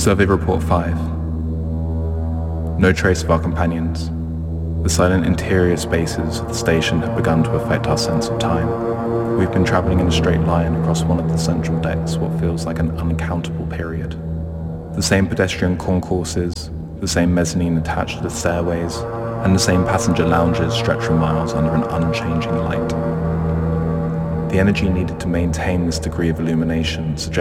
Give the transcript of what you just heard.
Survey Report 5. No trace of our companions. The silent interior spaces of the station have begun to affect our sense of time. We've been travelling in a straight line across one of the central decks what feels like an uncountable period. The same pedestrian concourses, the same mezzanine attached to the stairways, and the same passenger lounges stretch for miles under an unchanging light. The energy needed to maintain this degree of illumination suggests